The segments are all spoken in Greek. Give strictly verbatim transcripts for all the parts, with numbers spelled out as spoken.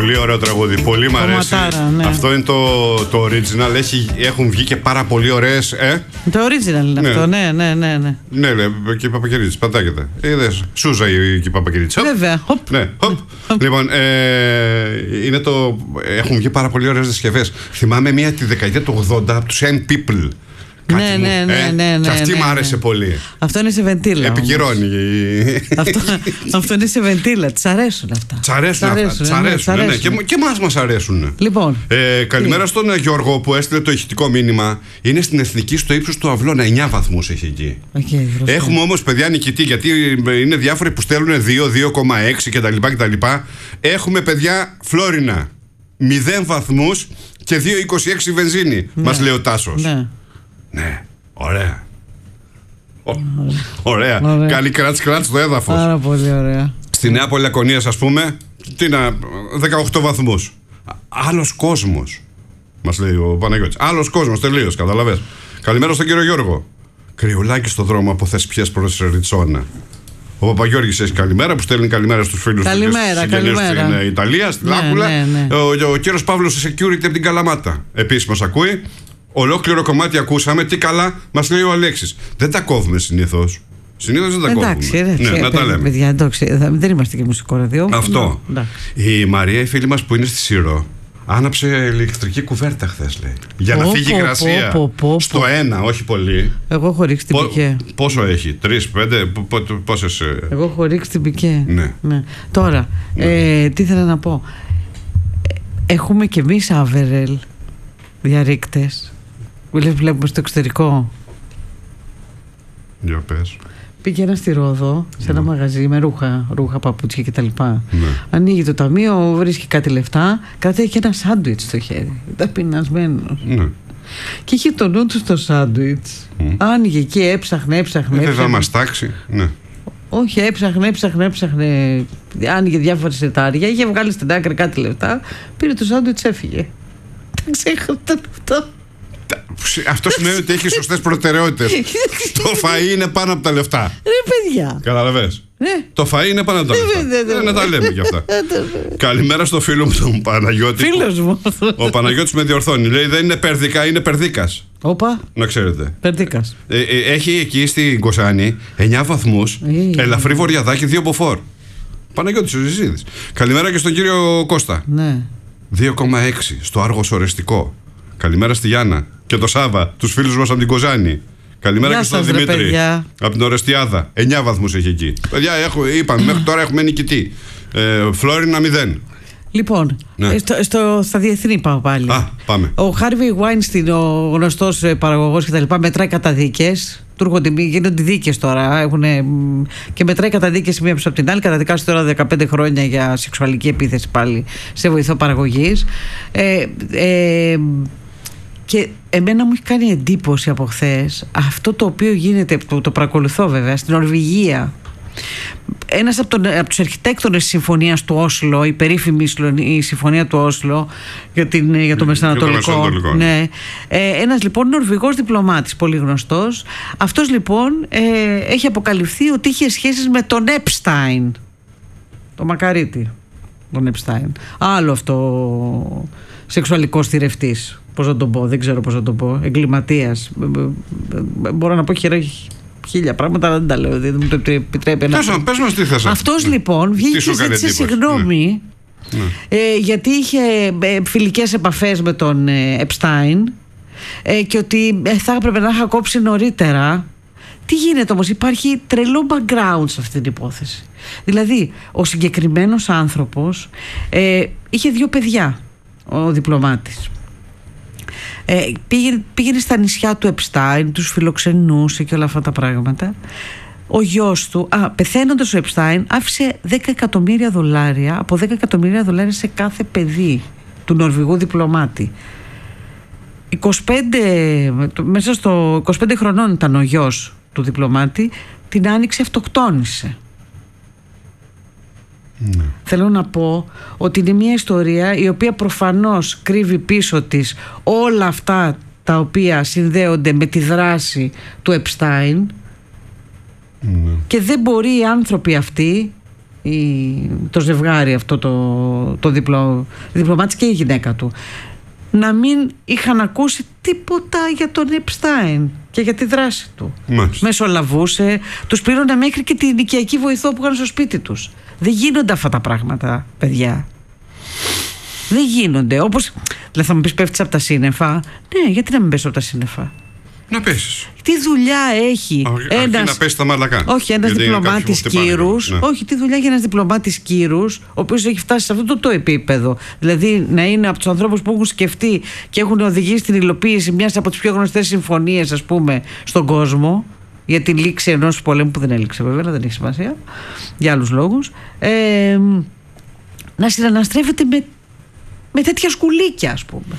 Πολύ ωραίο τραγούδι, πολύ μ' αρέσει. Κομματάρα, ναι. Αυτό είναι το, το original. Έχει, έχουν βγει και πάρα πολύ ωραίες. Ε? Το original είναι ναι. αυτό, ναι, ναι, ναι. Ναι, ναι, ναι και η Παπακερίτη, πατάκεται. Είδες, Σούζα η, η Παπακερίτη. Βέβαια, χοπ. Ναι, χοπ. Λοιπόν, ε, είναι το, έχουν βγει πάρα πολύ ωραίες διασκευές. Θυμάμαι μία τη δεκαετία του ογδόντα από τους Young People. Ναι, ναι, ναι, ε, ναι, ναι. Και αυτή ναι, μ' ναι. άρεσε πολύ. Αυτό είναι σε βεντίλα. Επικυρώνει. αυτό, αυτό είναι σε βεντίλα. Της αρέσουν αυτά. Της αρέσουν αυτά. Της αρέσουν, ναι, ναι. Και, και εμάς μας αρέσουν. Λοιπόν. Ε, καλημέρα τι? στον Γιώργο που έστειλε το ηχητικό μήνυμα. Είναι στην Εθνική στο ύψος του Αυλώνα. εννιά βαθμούς έχει εκεί. Okay, Έχουμε όμως παιδιά νικητή, γιατί είναι διάφοροι που στέλνουν δύο, δύο κόμμα έξι κτλ. Έχουμε παιδιά Φλόρινα. μηδέν βαθμούς και δύο κόμμα είκοσι έξι βενζίνη. Ναι. Μας λέει ο Τάσος. Ναι. Ναι, ωραία. Ωραία. ωραία. Κάνει κράτς κράτς το έδαφος. Πάρα πολύ ωραία. Στη Νέα Πολυακονίας, ας πούμε, τι να, δεκαοκτώ βαθμούς. Άλλος κόσμος, μας λέει ο Παναγιώτης. Άλλος κόσμος, τελείως, καταλαβες. Καλημέρα στον κύριο Γιώργο. Κρυουλάκι στο δρόμο από Θεσπιές προς Ριτσόνα. Ο Παπαγιώργης έχει καλημέρα, που στέλνει καλημέρα στους φίλους του στην Ιταλία, στη ναι, Λάκουλα. Ναι, ναι. Ο, ο κύριος Παύλος security από την Καλαμάτα επίσης μας ακούει. Ολόκληρο κομμάτι ακούσαμε. Τι καλά, μας λέει ο Αλέξης. Δεν τα κόβουμε συνήθως. Συνήθως δεν τα εντάξει, κόβουμε. Εντάξει, ναι, να τα λέμε. Παιδιά, εντάξει, δεν είμαστε και μουσικό ραδιόφωνο. Αυτό. Ναι, η Μαρία, η φίλη μας που είναι στη Σύρο, άναψε ηλεκτρική κουβέρτα χθες, λέει. Για να φύγει η υγρασία. Στο ένα, όχι πολύ. Εγώ έχω ρίξει την πικέ. Πόσο έχει, τρεις, πέντε, πόσες. Εγώ έχω ρίξει την πικέ. Ναι. ναι. Τώρα, ναι. Ε, τι ήθελα να πω. Έχουμε κι εμείς άβερελ διαρρήκτες. Βλέπουμε στο εξωτερικό. Για πες. Πήγαινα στη Ρόδο, σε ένα ναι. μαγαζί με ρούχα, ρούχα, παπούτσια κτλ. Ναι. Ανοίγει το ταμείο, βρίσκει κάτι λεφτά, κρατάει και ένα σάντουιτς στο χέρι. Ταπεινασμένο. Ναι. Και είχε το νου του στο σάντουιτς. Mm. Άνοιγε εκεί, έψαχνε, έψαχνε. Δεν θα μας τάξει. Ναι. Όχι, έψαχνε, έψαχνε, έψαχνε. Άνοιγε διάφορα σετάρια, είχε βγάλει στην άκρη κάτι λεφτά, πήρε το σάντουιτς, έφυγε. Τα ξέχασα τα λεφτά. Αυτό σημαίνει ότι έχει σωστές προτεραιότητες. Το φαΐ είναι πάνω από τα λεφτά. Ρε παιδιά. Καταλαβες. Ναι. Το φαΐ είναι πάνω από τα λεφτά. Δεν τα λέμε κι αυτά. Καλημέρα στο φίλο μου τον Παναγιώτη. Φίλος μου. Ο Παναγιώτης με διορθώνει. Λέει δεν είναι Περδικά, είναι Περδίκας. Όπα. Να ξέρετε. Περδίκας. Ε, ε, έχει εκεί στην Κοσάνη εννιά βαθμούς. Ε, ελαφρύ βορειαδάκι, δύο μποφόρ. Παναγιώτης ο Ζησίδης. Καλημέρα και στον κύριο Κώστα. Ναι. δύο κόμμα έξι στο Άργος Ορεστικό. Καλημέρα στη Γιάννα και το Σάβα, τους φίλους μας από την Κοζάνη. Καλημέρα Γεια και στον σας, Δημήτρη παιδιά. από την Ορεστιάδα. εννιά βαθμούς έχει εκεί. Παιδιά, έχω, είπαμε, μέχρι τώρα έχουμε νικητή. Ε, Φλόρινα μηδέν. Λοιπόν, ναι. στο, στο, στα διεθνή πάω πάλι. Α, πάμε. Ο Χάρβι Γουάινστιν, ο γνωστός παραγωγός κτλ., μετράει καταδίκες. Του έρχονται, γίνονται δίκες τώρα. Έχουνε, και μετράει καταδίκες μία πίσω από την άλλη. Καταδικάζει τώρα δεκαπέντε χρόνια για σεξουαλική επίθεση πάλι σε βοηθό παραγωγής. Ε, ε, και εμένα μου έχει κάνει εντύπωση από χθες αυτό το οποίο γίνεται, το, το παρακολουθώ βέβαια, στην Νορβηγία. Ένας από, τον, από τους αρχιτέκτονες της συμφωνίας του Όσλο, η περίφημη η συμφωνία του Όσλο για, την, για το Μεσανατολικό, ναι. ε, ένας λοιπόν Νορβηγός διπλωμάτης, πολύ γνωστός. Αυτός λοιπόν ε, έχει αποκαλυφθεί ότι είχε σχέσεις με τον Επστάιν, το μακαρίτη τον Επστάιν. Άλλο αυτό σεξουαλικός θηρευτής, πώς να τον πω, δεν ξέρω πώς να τον πω, εγκληματίας. Μπορώ να πω χειρά χίλια πράγματα, αλλά δεν τα λέω, δεν μου το επιτρέπει. Πες μας τι θες. Αυτός λοιπόν βγήκε και ζήτησε συγγνώμη ναι. ε, γιατί είχε ε, φιλικές επαφές με τον ε, Επστάιν ε, και ότι ε, θα έπρεπε να είχα κόψει νωρίτερα. Τι γίνεται όμως, υπάρχει τρελό background σε αυτή την υπόθεση. Δηλαδή, ο συγκεκριμένος άνθρωπος ε, είχε δύο παιδιά, ο διπλωμάτης. Ε, πήγαινε, πήγαινε στα νησιά του Επστάιν, τους φιλοξενούσε και όλα αυτά τα πράγματα. Ο γιος του, α, πεθαίνοντας ο Επστάιν, άφησε δέκα εκατομμύρια δολάρια, από δέκα εκατομμύρια δολάρια σε κάθε παιδί του Νορβηγού διπλωμάτη. είκοσι πέντε, μέσα στο είκοσι πέντε χρονών ήταν ο γιος του διπλωμάτη, την άνοιξε αυτοκτόνησε. Ναι. Θέλω να πω ότι είναι μια ιστορία η οποία προφανώς κρύβει πίσω της όλα αυτά τα οποία συνδέονται με τη δράση του Επστάιν ναι. και δεν μπορεί οι άνθρωποι αυτοί η, το ζευγάρι αυτό το, το διπλο, διπλωμάτης και η γυναίκα του, να μην είχαν ακούσει τίποτα για τον Επστάιν και για τη δράση του. Μάλιστα. Μεσολαβούσε, τους πλήρωνε μέχρι και την οικιακή βοηθό που είχαν στο σπίτι τους. Δεν γίνονται αυτά τα πράγματα, παιδιά. Δεν γίνονται. Όπως, δηλαδή θα μου πεις πέφτεις από τα σύννεφα. Ναι, γιατί να μην πέσω από τα σύννεφα? Να πέσεις. Τι δουλειά έχει ένας... να πέσει τα μαλακά. Όχι, ένας διπλωμάτης κύρους. Ναι. Όχι, τι δουλειά έχει ένας διπλωμάτης κύρους, ο οποίος έχει φτάσει σε αυτό το, το επίπεδο. Δηλαδή να είναι από τους ανθρώπους που έχουν σκεφτεί και έχουν οδηγήσει στην υλοποίηση μιας από τις πιο γνωστές συμφωνίες, ας πούμε, στον κόσμο, για την λήξη ενός πολέμου που δεν έληξε βέβαια, δεν έχει σημασία, για άλλους λόγους. Ε, να συναναστρέφεται με, με τέτοια σκουλίκια, ας πούμε.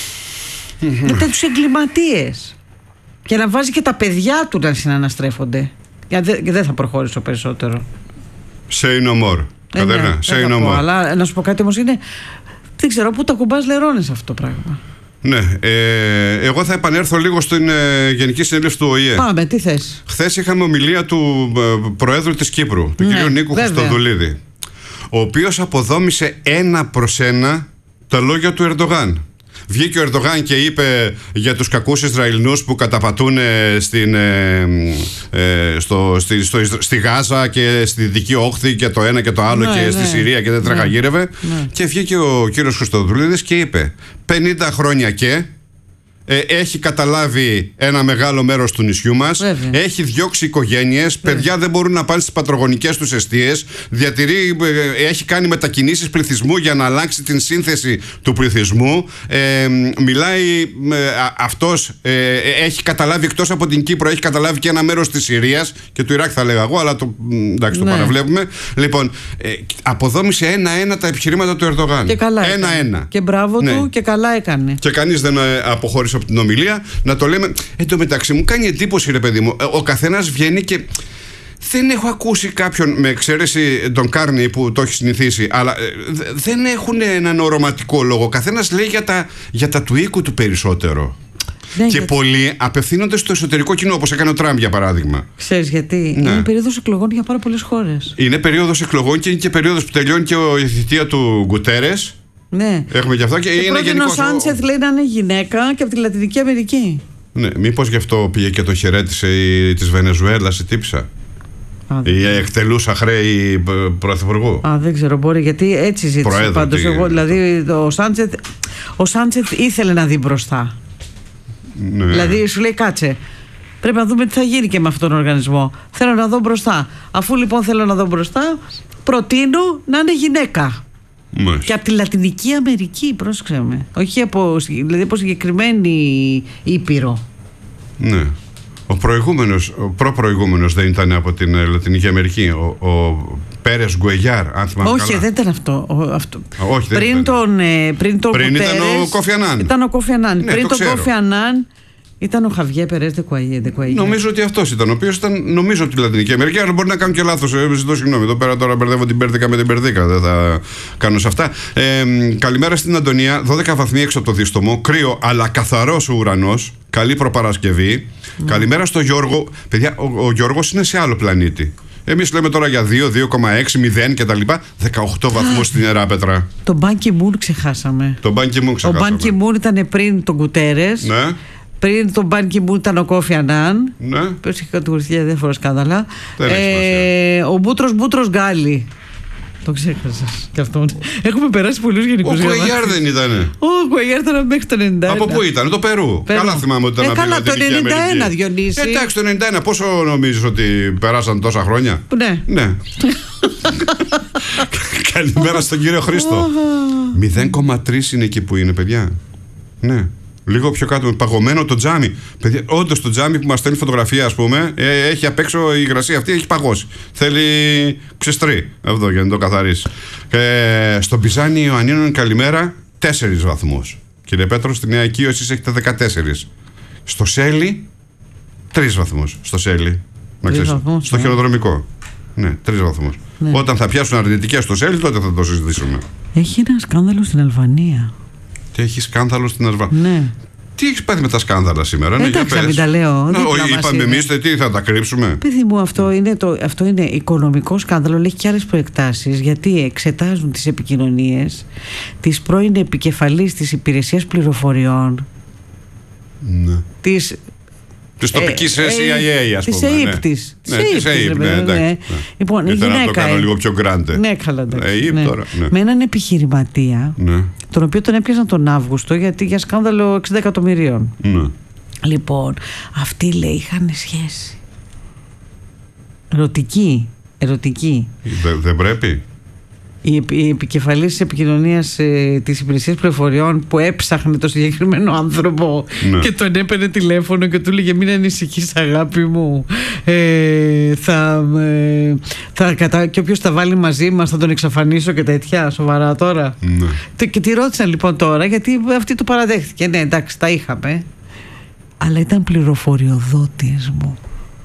Με τέτοιους εγκληματίες. Και να βάζει και τα παιδιά του να συναναστρέφονται. Γιατί δεν θα προχωρήσω περισσότερο. Say no more. Ε, ναι, Say no more. Αλλά να σου πω κάτι όμως είναι. Δεν ξέρω πού τα κουμπάς λερώνεις αυτό το πράγμα. Ναι. Ε, εγώ θα επανέλθω λίγο στην ε, Γενική Συνέλευση του Ο Η Ε. Πάμε, τι θες? Χθες είχαμε ομιλία του ε, Προέδρου της Κύπρου, του ναι, κ. Νίκου Χριστοδουλίδη, ο οποίος αποδόμησε ένα προς ένα τα λόγια του Ερντογάν. Βγήκε ο Ερντογάν και είπε για τους κακούς Ισραηλινούς που καταπατούν στην, ε, ε, στο, στη, στο, στη Γάζα και στη Δυτική Όχθη και το ένα και το άλλο, ναι, και ναι, στη Συρία και δεν τραγαγύρευε. Ναι. Και βγήκε ο κύριος Χριστοδουλίδης και είπε πενήντα χρόνια και ε, έχει καταλάβει ένα μεγάλο μέρος του νησιού μας. Βέβαια. Έχει διώξει οικογένειες. Βέβαια. Παιδιά δεν μπορούν να πάνε στις πατρογονικές τους εστίες. Διατηρεί, ε, έχει κάνει μετακινήσεις πληθυσμού για να αλλάξει την σύνθεση του πληθυσμού. Ε, μιλάει ε, αυτός, ε, έχει καταλάβει, εκτός από την Κύπρο, έχει καταλάβει και ένα μέρος της Συρίας και του Ιράκ, θα λέγα εγώ, αλλά το, εντάξει, το ναι. παραβλέπουμε. Λοιπόν, ε, αποδόμησε ένα-ένα τα επιχειρήματα του Ερντογάν. Και καλά ένα-ένα. Και μπράβο ναι. του και καλά έκανε. Και κανείς δεν αποχώρησε από την ομιλία. Να το λέμε. Εν τω μεταξύ μου κάνει εντύπωση, ρε παιδί μου, ο καθένας βγαίνει και δεν έχω ακούσει κάποιον, με εξαίρεση τον Κάρνη που το έχει συνηθίσει, αλλά δεν έχουν έναν ορωματικό λόγο. Ο καθένας λέει για τα, για τα του οίκου του περισσότερο. Ναι, και γιατί... πολλοί απευθύνονται στο εσωτερικό κοινό, όπως έκανε ο Τραμπ για παράδειγμα. Ξέρεις γιατί? Ναι. Είναι περίοδος εκλογών για πάρα πολλές χώρες. Είναι περίοδος εκλογών και είναι και περίοδος που τελειώνει και η θητεία του Γκουτέρες. Ναι. Έχουμε και αυτό και, και είναι γενικώς. Ο Σάντσεθ λέει να είναι γυναίκα και από τη Λατινική Αμερική. Ναι, μήπως γι' αυτό πήγε και το χαιρέτησε η, της Βενεζουέλας η τύψα. Α, η εκτελούσα χρέη πρωθυπουργού. Α, δεν ξέρω, μπορεί, γιατί έτσι ζήτησε πάντως. Τι... Εγώ, δηλαδή ο Σάντσεθ, ο Σάντσεθ ήθελε να δει μπροστά. Ναι. Δηλαδή σου λέει κάτσε, πρέπει να δούμε τι θα γίνει και με αυτόν τον οργανισμό. Θέλω να δω μπροστά. Αφού λοιπόν θέλω να δω μπροστά, προτείνω να είναι γυναίκα. Μάλιστα. Και από τη Λατινική Αμερική, πρόσεξε με. Όχι από, δηλαδή από συγκεκριμένη ήπειρο. Ναι. Ο προηγούμενος, ο προπροηγούμενος δεν ήταν από την Λατινική Αμερική, ο, ο Πέρες Γκουεγιάρ, αν θυμάμαι Όχι, καλά. δεν ήταν αυτό. Ο, αυτό. Α, όχι, δεν πριν, ήταν. Τον, πριν τον πριν Πέρες, ήταν ο Κόφι Ανάν. Ήταν ο Κόφι Ανάν. Ναι, πριν το τον Κόφι Ανάν ήταν ο Χαβιέ Περές Ντεκουαγιέ. Νομίζω ότι αυτός ήταν, ο οποίος ήταν, νομίζω, από τη Λατινική Αμερική, αλλά μπορεί να κάνω και λάθος. Ε, ζητώ συγγνώμη. Εδώ πέρα τώρα μπερδεύω την Μπέρδικα με την Μπερδίκα. Δεν θα κάνω σε αυτά. Ε, καλημέρα στην Αντωνία. δώδεκα βαθμοί έξω από το δίστομο. Κρύο, αλλά καθαρός ο ουρανός. Καλή προπαρασκευή. Mm. Καλημέρα στο Γιώργο. Παιδιά, ο, ο Γιώργος είναι σε άλλο πλανήτη. Εμείς λέμε τώρα για δύο, δύο κόμμα έξι, μηδέν κτλ. δεκαοκτώ βαθμούς στην Ιεράπετρα. Τον Μπαν Κι Μουν ξεχάσαμε. Τον Μπαν Κι Μουν ξεχάσαμε. Ο Μπαν Κι Μουν ήταν πριν τον Γκουτέρες. Ναι. Πριν τον Μπαν Κι Μουν ήταν ο Κόφι Ανάν. Ναι. Ποιος είχε κατηγορηθεί για διάφορα σκάνδαλα. Ε, ο Μπούτρος Μπούτρος Γκάλι. Το ξέχασα κι αυτόν. Έχουμε περάσει πολλούς γενικούς. Ο Κουεγιάρ δεν ήτανε. Ο Κουεγιάρ ήταν μέχρι το ενενήντα ένα. Από πού ήταν, το Περού. Περού. Καλά θυμάμαι ότι ήταν. Ε, καλά, το ενενήντα ένα, Διονύση. Εντάξει, το ενενήντα ένα. Πόσο νομίζεις ότι περάσαν τόσα χρόνια? Ναι. Ναι. Καλημέρα στον κύριο Χρήστο. μηδέν κόμμα τρία είναι εκεί που είναι, παιδιά. Ναι. Λίγο πιο κάτω, με παγωμένο το τζάμι. Παιδιά, όντως το τζάμι που μας στέλνει φωτογραφία, ας πούμε, ε, έχει απ' έξω η υγρασία αυτή, έχει παγώσει. Θέλει ξεστρί αυτό για να το καθαρίσει. Ε, στον Πιζάνι Ιωαννίνων, καλημέρα, τέσσερις βαθμούς. Κύριε Πέτρο, στη Νέα Οικείο εσείς έχετε δεκατέσσερις. Στο Σέλι, τρεις βαθμούς. Στο Σέλι. Να ξέρεις, βαθμούς, στο ναι. χειροδρομικό. Ναι, τρεις βαθμούς. Ναι. Όταν θα πιάσουν αρνητικές στο Σέλι, τότε θα το συζητήσουμε. Έχει ένα σκάνδαλο στην Αλβανία. Και έχει σκάνδαλο στην Αλβανία. Ναι. Τι έχεις πάθει με τα σκάνδαλα σήμερα, ναι, Εντάξει, να μην τα λέω. Όχι, είπαμε εμείς, τι θα τα κρύψουμε. Παιδί μου, αυτό είναι, το, αυτό είναι οικονομικό σκάνδαλο, αλλά έχει και άλλες προεκτάσεις, γιατί εξετάζουν τις επικοινωνίες της πρώην επικεφαλής της υπηρεσίας πληροφοριών, ναι. της Της τοπικής ε, σι άι έι, ας πούμε. Της ΕΙΠ της. Ναι, της ΕΙΠ, ναι, εντάξει. Λοιπόν, η γυναίκα. Να το κάνω ε, λίγο πιο γκράντε. Ναι, καλά, εντάξει. ΕΙΠ τώρα. Ναι. Με έναν επιχειρηματία, ναι. τον οποίο τον έπιασαν τον Αύγουστο γιατί για σκάνδαλο εξήντα εκατομμυρίων. Ναι. Λοιπόν, αυτοί λέει είχαν σχέση. Ερωτική. Ερωτική. Δεν δε πρέπει. Η, η επικεφαλής της επικοινωνίας ε, της υπηρεσίας πληροφοριών που έψαχνε το συγκεκριμένο άνθρωπο, ναι. και τον έπαιρνε τηλέφωνο και του έλεγε μην ανησυχείς αγάπη μου, ε, θα, ε, θα κατα... και όποιος τα βάλει μαζί μας θα τον εξαφανίσω και τέτοια. Σοβαρά τώρα. Ναι. Και, και τη ρώτησαν λοιπόν τώρα, γιατί αυτή το παραδέχτηκε. Ναι, εντάξει, τα είχαμε, αλλά ήταν πληροφοριοδότης μου.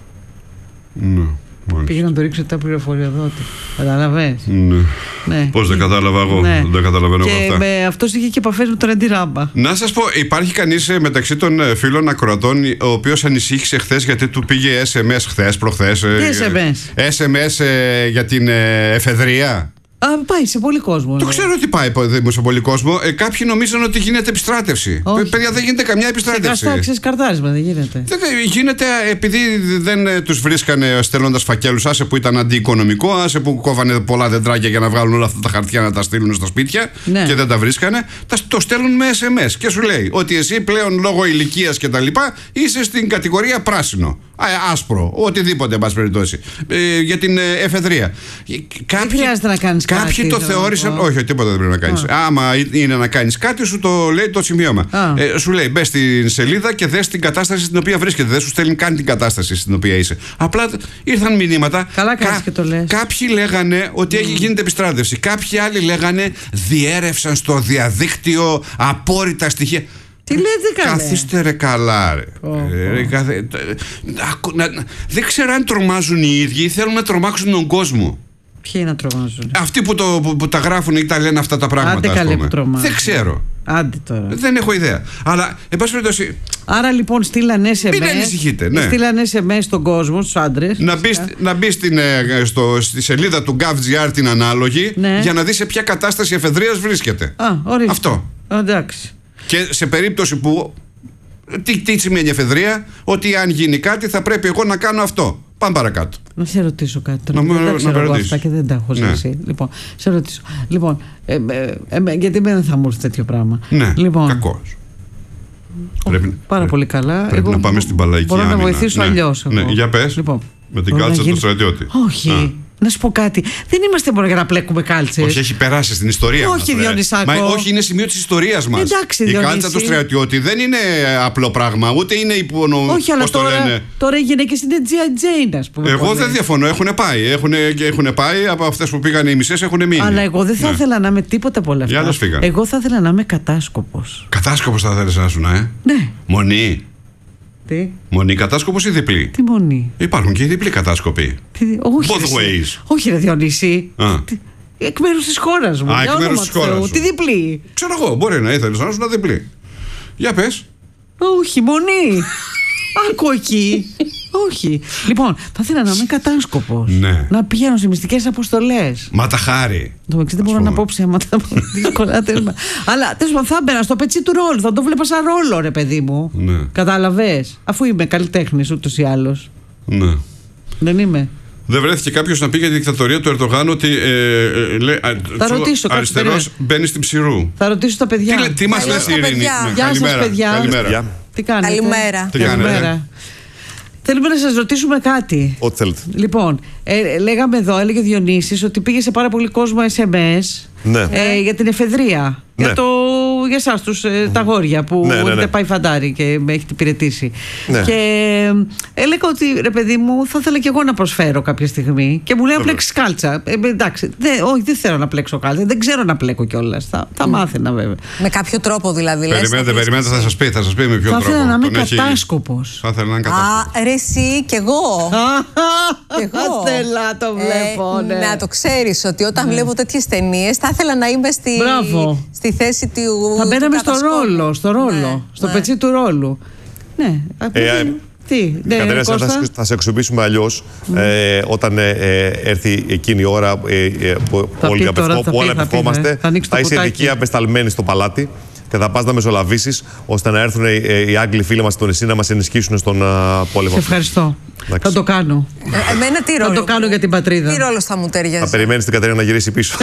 Ναι. Πήγε να το ρίξω τα πληροφοριοδότη. Καταλαβες. Ναι. Ναι. Πώς δεν κατάλαβα εγώ. Ναι. Δεν καταλαβαίνω και εγώ αυτά. Με αυτός είχε και επαφές με τον Εντι Ράμπα. Να σας πω, υπάρχει κανείς μεταξύ των φίλων ακροατών ο οποίος ανησύχησε χθες γιατί του πήγε ες εμ ες χθες, προχθές. Τι ες εμ ες? ες εμ ες ε, για την ε, εφεδρεία. Α, πάει σε πολύ κόσμο. Το ναι. ξέρω ότι πάει σε πολύ κόσμο. Ε, κάποιοι νομίζουν ότι γίνεται επιστράτευση. Όχι. Παιδιά, δεν γίνεται καμιά επιστράτευση. Σε ξέρεις, καρτάρισμα δεν γίνεται. Δεν γίνεται επειδή δεν ε, τους βρίσκανε στέλνοντας φακέλους. Άσε που ήταν αντιοικονομικό, άσε που κόβανε πολλά δεντράκια για να βγάλουν όλα αυτά τα χαρτιά να τα στείλουν στα σπίτια, ναι. και δεν τα βρίσκανε. Τα, το στέλνουν με ες εμ ες και σου λέει ότι εσύ πλέον λόγω ηλικίας και τα λοιπά είσαι στην κατηγορία πράσινο. Άσπρο, οτιδήποτε, εν πάση περιπτώσει. Ε, για την ε, εφεδρεία. Δεν χρειάζεται να κάνεις κάτι. Κάποιοι το θεώρησαν. Όχι, τίποτα δεν πρέπει να κάνεις. Άμα είναι να κάνεις κάτι, σου το λέει το σημείωμα. Ε, σου λέει μπες στην σελίδα και δες την κατάσταση στην οποία βρίσκεται. Δεν σου στέλνει καν την κατάσταση στην οποία είσαι. Απλά ήρθαν μηνύματα. Καλά κάνεις και το λες. Κάποιοι λέγανε ότι mm. γίνεται επιστράτευση. Κάποιοι άλλοι λέγανε διέρευσαν στο διαδίκτυο απόρριτα στοιχεία. Τι λέτε καλά. Καθίστε ρε καλά ρε. Oh, ε, oh. Καθέ... να... Δεν ξέρω αν τρομάζουν οι ίδιοι ή θέλουν να τρομάξουν τον κόσμο. Ποιοι να τρομάζουν? Αυτοί που, το, που, που τα γράφουν ή τα λένε αυτά τα πράγματα. Άντε καλέ που τρομάζουν. Δεν ξέρω. Άντε τώρα. Δεν έχω ιδέα. Αλλά εν πάση περιπτώσει. Άρα λοιπόν στείλανε ες εμ ες. Μην ανησυχείτε. Ναι. Στείλανε ες εμ ες στον κόσμο, στους άντρες. Να μπει, να μπει στην, στο, στη σελίδα του GovGR την ανάλογη, ναι. για να δει σε ποια κατάσταση εφεδρείας βρίσκεται. Α, ορίστε. Αυτό. Εντάξει. Και σε περίπτωση που. Τι, τι σημαίνει εφεδρεία, ότι αν γίνει κάτι θα πρέπει εγώ να κάνω αυτό. Πάμε παρακάτω. Να σε ρωτήσω κάτι τώρα. Να, δεν να, τα ξέρω να εγώ αυτά και δεν τα έχω ζήσει. Ναι. Λοιπόν, σε ρωτήσω. Λοιπόν, ε, ε, ε, γιατί δεν θα μου έρθει τέτοιο πράγμα. Ναι, λοιπόν, κακός. Ο, πρέπει, πάρα πρέπει, πολύ καλά. Πρέπει εγώ, να πάμε στην Παλαϊκή Μπορώ άμυνα. να βοηθήσω ναι. αλλιώς. Ναι, για πες. Λοιπόν, με την κάλτσα του στρατιώτη. Όχι. Α. Να σου πω κάτι. Δεν είμαστε μόνο για να πλέκουμε κάλτσες. Όχι, έχει περάσει στην ιστορία μας. Όχι, Διονυσάκο. Μα, όχι, είναι σημείο της ιστορίας μας. Εντάξει, η Διονύση. κάλτσα του στρατιώτη δεν είναι απλό πράγμα, ούτε είναι υπονο... Όχι, αλλά τώρα, το τώρα οι γυναίκες είναι τζι άι τζέι, ας πούμε. Εγώ πολύ. δεν διαφωνώ. Έχουν πάει. Έχουν, έχουν πάει από αυτές που πήγαν οι μισές, έχουν μείνει. Αλλά εγώ δεν θα ναι. ήθελα να είμαι τίποτα από όλα αυτά. Εγώ θα ήθελα να είμαι κατάσκοπος. Κατάσκοπος θα θέλεις να ήσουν, ε? Ναι. Μονή. Τι? Μονή κατάσκοπος ή διπλή? Τι μονή? Υπάρχουν και οι διπλοί κατάσκοποι. Τι, όχι, Both ways. Όχι, ρε Διονύση. Α. Τι, εκ μέρους της χώρας μου. Α, εκ μέρους της χώρας σου. Τι διπλή? Ξέρω εγώ, μπορεί να ήθελες να ήσουν διπλή. Για πες. Όχι, μονή. Άκου εκεί. Όχι. Λοιπόν, θα ήθελα να είμαι κατάσκοπος. Ναι. Να πηγαίνω σε μυστικές αποστολές. Μα τα χάρη. Το εξή δεν μπορώ να πω ψέματα. Δύσκολα τέλμα. Αλλά τέλος πάντων θα μπαίνα στο πετσί του ρόλου. Θα το βλέπα σαν ρόλο, ρε παιδί μου. Ναι. Κατάλαβες. Αφού είμαι καλλιτέχνης ούτως ή άλλως. Ναι. Δεν είμαι. Δεν βρέθηκε κάποιος να πει για τη δικτατορία του Ερντογάν ότι ε, ε, λέει, θα ρωτήσω, αριστερός μπαίνει στην Ψηρού. Θα ρωτήσω τα παιδιά. Τι, τι μας λες, Ειρήνη? Γεια σας, παιδιά. Καλημέρα. Τι κάνετε? Καλημέρα. Τι κάνετε? Θέλουμε να σας ρωτήσουμε κάτι. Ό,τι θέλετε. Λοιπόν, ε, λέγαμε εδώ, έλεγε ο Διονύσης ότι πήγε σε πάρα πολύ κόσμο ες εμ ες ναι. ε, για την εφεδρεία. Ναι. Για, το, για εσάς τους, ε, τα αγόρια που ναι, ναι, ναι. πάει φαντάρι και με έχετε υπηρετήσει. Ναι. Και ε, έλεγα ότι ρε παιδί μου, θα ήθελα και εγώ να προσφέρω κάποια στιγμή. Και μου λέει να πλέξεις κάλτσα. Ε, εντάξει, δε, όχι, δεν θέλω να πλέξω κάλτσα. Δεν ξέρω να πλέκω κιόλας. Θα, θα mm. μάθαινα βέβαια. Με κάποιο τρόπο δηλαδή. Περιμένετε, περιμένετε, θα σας πει, θα σας πει με ποιο θα τρόπο. Θα ήθελα να είμαι κατάσκοπος. Θα ήθελα να είμαι κατάσκοπος. Α, ρε εσύ κι εγώ. Κι εγώ. Αστέλα, το βλέπω, ναι. Να το ξέρεις ότι όταν βλέπω τέτοιες ταινίες θα ήθελα να είμαι στη, στη θέση του Θα μπαίναμε στο κατασκόπου. ρόλο, στο ρόλο, Ναι, στο ναι. πετσί του ρόλου. Ναι. Ε, Τι, ναι, Κατερίνα, θα, Κώστα. θα σε αξιοποιήσουμε αλλιώς ε, όταν ε, ε, έρθει εκείνη η ώρα ε, ε, που Θα όλοι πει τώρα, απευχό- θα που πει, όλοι θα πει, απευχόμαστε. ναι. Θα ανοίξει το Θα είσαι κουτάκι. ειδική απεσταλμένη στο παλάτι και θα πας να μεσολαβήσεις ώστε να έρθουν οι, οι Άγγλοι φίλοι μας στο νησί να μας ενισχύσουν στον α, πόλεμο. Σε ευχαριστώ. Εντάξει. Θα το κάνω. Ε, εμένα τι ρόλο. το κάνω μου- για την πατρίδα. Τι ρόλος θα μου ταιριάζει. Θα περιμένεις την Κατερίνα να γυρίσει πίσω.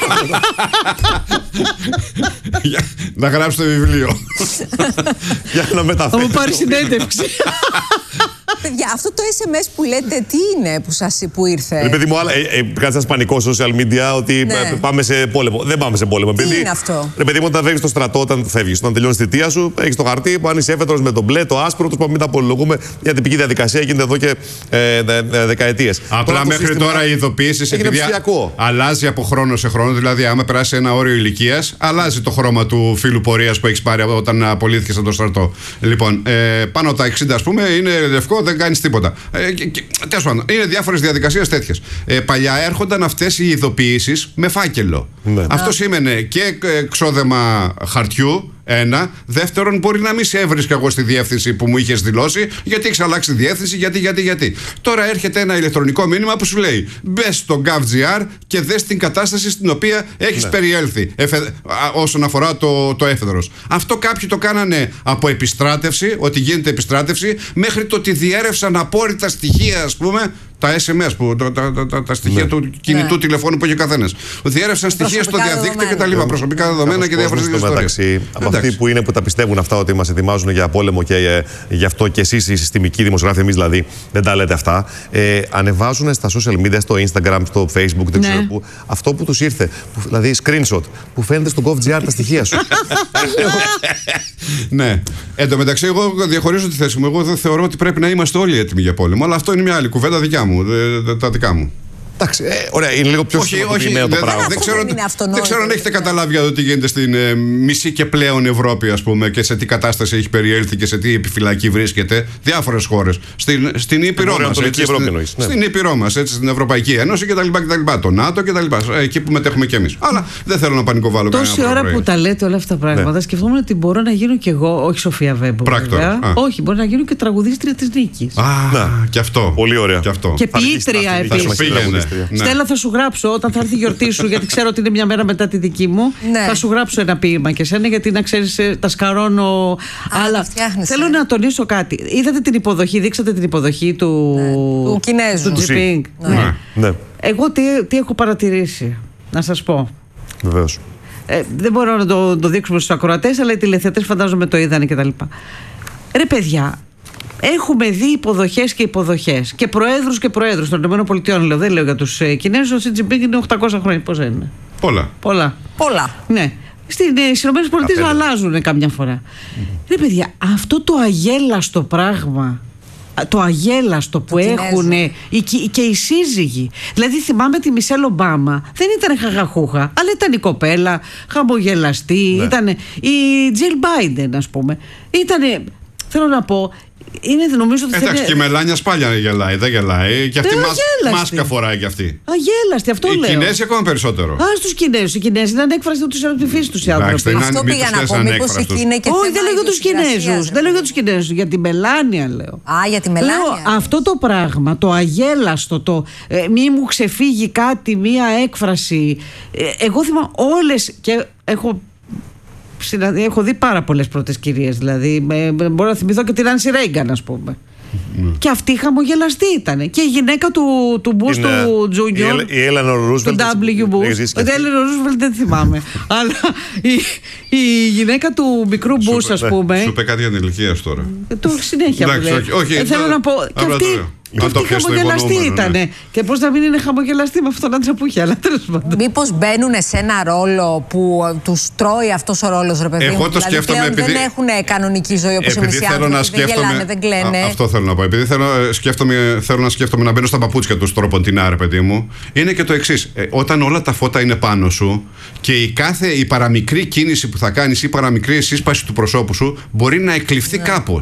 Για να γράψει το βιβλίο. Για να Θα μου μεταφέρει. πάρει συνέντευξη. Παιδιά, αυτό το ες εμ ες που λέτε, τι είναι που, σας, που ήρθε. Ρε παιδί μου, άλλα, ε, ε, κάνει ένα πανικό social media ότι Ναι. ε, πάμε σε πόλεμο. Δεν πάμε σε πόλεμο. Τι επειδή, είναι αυτό? Ρε παιδί μου, όταν φεύγει στο στρατό, όταν φεύγει, όταν τελειώνει τη θητεία σου, έχει το χαρτί που αν είσαι έφετρο με το μπλε, το άσπρο, του μην τα πολυλογούμε. Η τυπική διαδικασία γίνεται εδώ και ε, δε, δε, δεκαετίες. Απλά το μέχρι σύστημα τώρα οι ειδοποιήσει έγινε επειδή ψηφιακό. αλλάζει από χρόνο σε χρόνο. Δηλαδή, άμα περάσει ένα όριο ηλικία, αλλάζει το χρώμα του φύλου πορεία που έχει πάρει όταν απολύθηκε από το στρατό. Λοιπόν, ε, πάνω από τα εξήντα, α πούμε, είναι λευκό, δεν κάνει τίποτα. Ε, και- και- τέλος πάντων, είναι διάφορες διαδικασίες τέτοιες. Ε, παλιά έρχονταν αυτές οι ειδοποιήσεις με φάκελο. Ναι. Αυτό σήμαινε και ε, ξόδεμα χαρτιού. Ένα. Δεύτερον, μπορεί να μην σε έβρισκα εγώ στη διεύθυνση που μου είχες δηλώσει, γιατί έχεις αλλάξει διεύθυνση, γιατί, γιατί, γιατί. Τώρα έρχεται ένα ηλεκτρονικό μήνυμα που σου λέει μπες στο gov.gr και δες την κατάσταση στην οποία έχεις Ναι. περιέλθει εφε, α, όσον αφορά το, το έφεδρος. Αυτό κάποιοι το κάνανε από επιστράτευση, ότι γίνεται επιστράτευση, μέχρι το ότι διέρευσαν απόρριτα στοιχεία, ας πούμε. Τα ες εμ ες, που, τα, τα, τα, τα, τα στοιχεία Ναι. του κινητού Ναι. τηλεφώνου που έχει ο καθένας. Διέρευσαν στοιχεία στο Προσωπικά διαδίκτυο δεδομένα. κτλ. Προσωπικά δεδομένα και διάφορες στο ιστορίες. μεταξύ, από Εντάξει. αυτοί που είναι που τα πιστεύουν αυτά ότι μας ετοιμάζουν για πόλεμο και ε, γι' αυτό και εσείς οι συστημικοί δημοσιογράφοι, εμείς δηλαδή, δεν τα λέτε αυτά, ε, ανεβάζουν στα social media, στο Instagram, στο Facebook, δεν Ναι. ξέρω πού, αυτό που τους ήρθε, που, δηλαδή screenshot, που φαίνεται στο gov.gr τα στοιχεία σου. Ναι. Εν τω μεταξύ, εγώ διαχωρίζω τη θέση μου. Εγώ δεν θεωρώ ότι πρέπει να είμαστε όλοι έτοιμοι για πόλεμο. Αλλά αυτό είναι μια άλλη κουβέντα δικιά μου. δε- δε- τα δικά μου. Εντάξει, ε, ωραία, είναι λίγο πιο Όχι, όχι. συστηματοποιημένο το δεν- πράγμα. Δεν ξέρω, δεν είναι δεν αυτονόητο, ξέρω αν έχετε ναι. καταλάβει για το τι γίνεται στην ε, μισή και πλέον Ευρώπη, ας πούμε, και σε τι κατάσταση έχει περιέλθει και σε τι επιφυλακή βρίσκεται. Διάφορες χώρες. Στην, στην Ήπειρό μας. Βορειοανατολική Ευρώπη στην, εννοείς, ναι. στην Ήπειρό μας, έτσι, στην Ευρωπαϊκή Ένωση κτλ. Το ΝΑΤΟ κτλ. Εκεί που μετέχουμε κι εμείς. Αλλά δεν θέλω να πανικοβάλλω κανένα Τόση ώρα πρωί. που τα λέτε όλα αυτά τα πράγματα, Ναι. σκεφτόμουν ότι μπορώ να γίνω κι εγώ, όχι Σοφία Βέμπο. Πράκτορας, βέβαια. α. Όχι, μπορώ να γίνω και τραγουδίστρια της Νίκης. Α, Να. και αυτό. Πολύ ωραία. Και αυτό. Και Θα αργήσει ποιήτρια να επίσης. φτάσει Πήγαινε. τραγουδίστρια. Ναι. Στέλλα, θα σου γράψω όταν θα έρθει η γιορτή σου, γιατί ξέρω ότι είναι μια μέρα μετά τη δική μου. Ναι. Θα σου γράψω ένα ποίημα και σένα, γιατί να ξέρεις, ε, τα σκαρώνω. τα φτιάχνεις, θέλω ε. να τονίσω κάτι. Είδατε την υποδοχή, δείξατε την υποδοχή του, του Κινέζου. του Του Τζιπίνγκ. Ναι. Ναι. Ναι, Εγώ τι, τι έχω παρατηρήσει, να σας πω. βεβαίως. Ε, δεν μπορώ να το, το δείξουμε στους ακροατές, αλλά οι τηλεθεατές φαντάζομαι το είδανε κτλ. Ρε παιδιά, έχουμε δει υποδοχές και υποδοχές και προέδρους και προέδρους των ΗΠΑ. Λέω, δεν λέω για τους ε, Κινέζους, ο Σι Τζιπίνγκ είναι οκτακόσια χρόνια. Πώς είναι? Πολλά. Πολλά. Πολλά. Ναι. Στις ΗΠΑ Απέναντι. αλλάζουν καμιά φορά. Ρε παιδιά, αυτό το αγέλαστο πράγμα, το αγέλαστο που Κινέζου. έχουν οι, κι- και οι σύζυγοι. Δηλαδή θυμάμαι τη Μισελ Ομπάμα, δεν ήταν χαγαχούχα, αλλά ήταν η κοπέλα, χαμογελαστή, Ναι. ήταν η Τζιλ Μπάιντεν, ας πούμε. Ήτανε, θέλω να πω, είναι, νομίζω ότι Εντάξει, θέλει- και η Μελάνια Σπάλια γελάει, δεν γελάει. Και αυτή Δεν μάσ- αγέλαστη. μάσκα φοράει κι αυτή. αγέλαστη, αυτό Οι λέω. Κινέζοι ακόμα περισσότερο. Α, στους Κινέζους. Οι Κινέζοι είναι ανέκφραστοι ούτως από τη φύση τους οι Εντάξει, άνθρωποι. δεν είναι- Αυτό μην πήγα τους να λες πω. Μήπως ανέκφραστους. εκεί είναι και Όχι, θέμα δεν λέω για τους ιδιοσυγκρασίας, Κινέζους. ρε Δεν λέω για παιδί. τους Κινέζους. Για τη Μελάνια λέω. Α, για τη Μελάνια. Λέω, αυτό το πράγμα, το αγέλαστο, το ε, μη μου ξεφύγει κάτι, μία έκφραση. Ε, εγώ θυμάμαι όλες και έχω. συνα- Έχω δει πάρα πολλές πρώτες κυρίες. Δηλαδή, ε, ε, μπορώ να θυμηθώ και την Άνση Ρέιγκαν, ας πούμε. Και αυτή χαμογελαστή ήταν. Και η γυναίκα του, του Μπούς, Είναι- του η Τζούνιορ. Έλ- η Έλενα Του Ρούσβελτ. ντάμπλιου Bush. Έχεις ζήσει κι Την αυτή. Έλενα Ρούσβελτ δεν θυμάμαι. Αλλά η, η γυναίκα του μικρού Σου Μπούς, είπε- ας ναι, πούμε. Σου είπε κάτι για την ηλικία σου τώρα. Ε, Το συνέχεια Εντάξει, μου λέει. όχι, όχι, Ε, θέλω το- να πω. Και απλά αυτή, το λέω. και Αν το αυτή πιες στο χαμογελαστή υπονοούμενο, ναι. ήταν. Και πώς να μην είναι χαμογελαστή με αυτόν τον άντρα που είχε, αλλά τέλος πάντων. Μήπως μπαίνουν σε ένα ρόλο που τους τρώει αυτός ο ρόλος, ρε παιδί Εγώ μου. το Δηλαδή, σκέφτομαι πλέον επειδή- δεν έχουν κανονική ζωή όπως εμείς οι Επειδή θέλω άνθρωποι. να Δεν σκέφτομαι. γελάνε, δεν κλαίνε. Α, αυτό θέλω να πω. Επειδή θέλω, ε, σκέφτομαι, θέλω να σκέφτομαι να μπαίνω στα παπούτσια του τροποντινά, ρε παιδί μου. Είναι και το εξής. Ε, όταν όλα τα φώτα είναι πάνω σου και η κάθε η παραμικρή κίνηση που θα κάνεις ή η παραμικρή σύσπαση του προσώπου σου μπορεί να εκλειφθεί κάπως.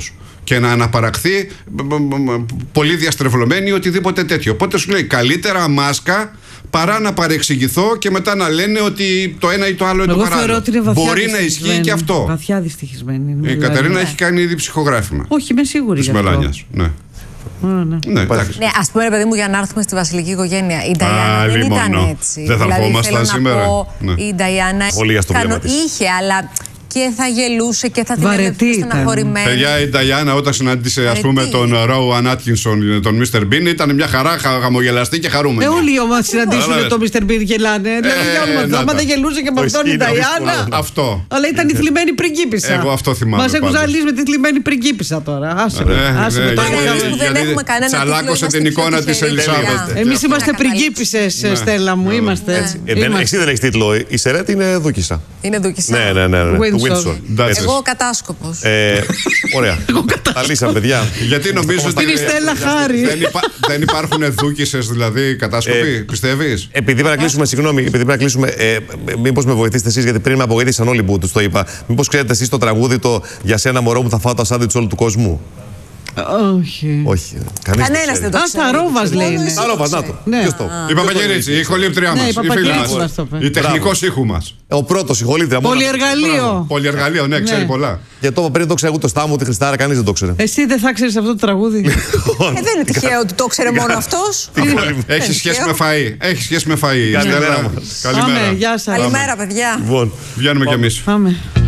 και να αναπαραχθεί πολύ διαστρεβλωμένη ή οτιδήποτε τέτοιο. Οπότε σου λέει καλύτερα μάσκα παρά να παρεξηγηθώ και μετά να λένε ότι το ένα ή το άλλο είναι το παράδειγμα. Μπορεί να ισχύει και αυτό. Βαθιά δυστυχισμένη. Η Κατερίνα έχει κάνει ήδη ψυχογράφημα. Όχι, είμαι σίγουρη. Της Μελάνιας. Ναι. Α, ναι. Ναι, ναι, ας πούμε, ρε παιδί μου, για να έρθουμε στη βασιλική οικογένεια. Η Νταϊάννα δεν μόνο. ήταν έτσι. Δεν θα δηλαδή, ερχόμασταν σήμερα. Πω, ναι. Η Νταϊάννα είχε, αλλά και θα γελούσε και θα την έβλεπε στεναχωρημένη. Παιδιά, η Νταϊάννα όταν συνάντησε ας πούμε τον Ρόουαν Άτκινσον, τον Μίστερ Μπιν, ήταν μια χαρά, χαμογελαστή και χαρούμενη. Ε, όλοι όμως συναντήσουν τον Μίστερ Μπιν γελάνε. Δηλαδή για όνομα του, άμα δεν γελούσε και με αυτόν η Νταϊάννα. Αυτό. Αλλά ήταν η θλιμμένη πριγκίπισσα. Εγώ αυτό θυμάμαι. Μας έχουν ζαλίσει με τη θλιμμένη πριγκίπισσα τώρα. Άσε με. Τσαλάκωσε την εικόνα της Ελισάβετ. Εμείς είμαστε πριγκίπισσες, Στέλλα μου, είμαστε. Εσύ δεν έχεις τίτλο. Η Σερέτ είναι δούκισσα. Είναι δούκισσα. Ναι, ναι, ναι. Windsor. Εγώ κατάσκοπος. Ε, ωραία. Τα λύσαμε, παιδιά. Γιατί νομίζω ότι. Είναι η Στέλλα Χάρη. Δεν, υπά, δεν υπάρχουν δούκισσες δηλαδή κατάσκοποι, ε, πιστεύεις? Επειδή πρέπει να κλείσουμε, συγγνώμη, επειδή πρέπει να κλείσουμε, ε, μήπως με βοηθήσετε εσείς, γιατί πριν με απογοήτευσαν όλοι που τους το είπα. Μήπως ξέρετε εσείς το τραγούδι το «Για σένα μωρό μου θα φάω τα σάντουιτς όλου του κόσμου»? Όχι. Όχι. Κανείς Κανένας δεν το ξέρει. Α, τα Ρόβας λέει. Τα Ρόβας, να το. Ποιος το? Η Παπαγγελίτση, η ηχολήπτριά μας, η φίλη μας, η τεχνικός ήχου μας. Ο πρώτος, η ηχολήπτρια. Πολυεργαλείο. Πολυεργαλείο, ναι, ξέρει πολλά. Και το πριν το ξέρει ούτε Στάμου, ούτε Χριστάρα, κανείς δεν το ξέρει. Εσύ δεν θα ξέρεις αυτό το τραγούδι? Ε, δεν είναι τυχαίο ότι το ξέρει μόνο αυτός. Έχει σχέση με φαΐ. Έχει σχέση με φαΐ. Καλημέρα. Καλημέρα, γεια σας. Καλημέρα, παιδιά. Βγαίνουμε κι εμείς. Πάμε.